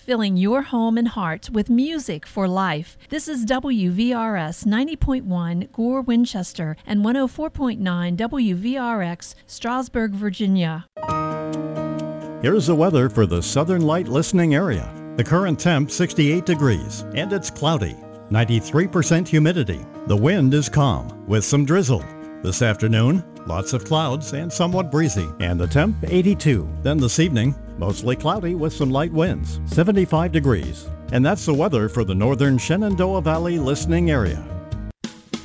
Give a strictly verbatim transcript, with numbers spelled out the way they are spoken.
filling your home and heart with music for life. This is W V R S ninety point one Gore, Winchester, and one oh four point nine W V R X, Strasburg, Virginia. Here's the weather for the Southern Light listening area. The current temp sixty-eight degrees, and it's cloudy. ninety-three percent humidity. The wind is calm with some drizzle. This afternoon, lots of clouds and somewhat breezy, and the temp eighty-two. Then this evening, mostly cloudy with some light winds, seventy-five degrees. And that's the weather for the northern Shenandoah Valley listening area.